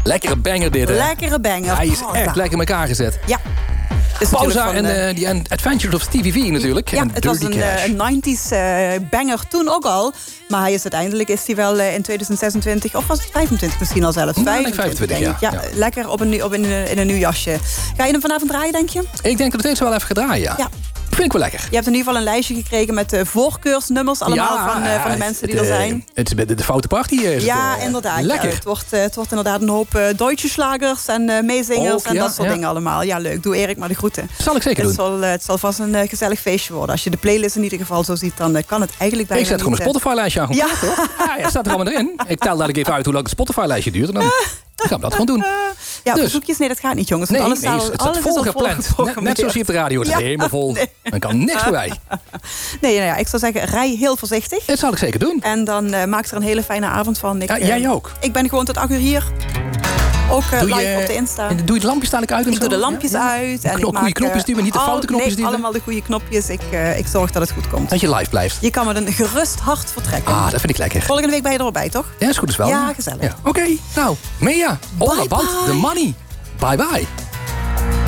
Lekkere banger dit, hè? Lekkere banger. Hij is echt lekker in elkaar gezet. Ja. Pauza en die Adventures of Stevie V natuurlijk. Ja, het was een 90s banger toen ook al. Maar hij is uiteindelijk wel in 2026, of was het 25 misschien al zelfs? 25 denk ik. Ja. Lekker in een nieuw jasje. Ga je hem vanavond draaien, denk je? Ik denk dat we deze wel even gaan draaien, ja. Vind ik wel lekker. Je hebt in ieder geval een lijstje gekregen met voorkeursnummers. Allemaal van de mensen die er zijn. Het is de foute party. Inderdaad. Lekker. Ja, het wordt inderdaad een hoop Duitse slagers en meezingers en dat soort dingen allemaal. Ja, leuk. Doe Erik maar de groeten. Zal ik zeker doen. Het zal vast een gezellig feestje worden. Als je de playlist in ieder geval zo ziet, dan kan het eigenlijk bijna Ik zet gewoon een Spotify-lijstje aan. Ja. Ja, staat er allemaal erin. Ik tel dadelijk even uit hoe lang het Spotify-lijstje duurt. En dan gaan we dat gewoon doen. Ja, verzoekjes, nee, dat gaat niet, jongens. Nee, alles het staat vol gepland. Net zoals hier op de radio. Het is helemaal vol. Dan kan niks voorbij. Nee, ik zou zeggen, rij heel voorzichtig. Dat zal ik zeker doen. En dan maak er een hele fijne avond van. Jij ook. Ik ben gewoon tot 8 uur hier. Ook live op de Insta. En doe je de lampjes dadelijk uit? Ik doe de lampjes uit. En goede knopjes duwen, niet de foute knopjes duwen. Allemaal de goede knopjes. Ik zorg dat het goed komt. Dat je live blijft. Je kan met een gerust hart vertrekken. Ah, dat vind ik lekker. Volgende week ben je er wel bij, toch? Ja, is goed is wel. Ja, gezellig. Ja. Oké, nou, Mea, all about the money. Bye bye.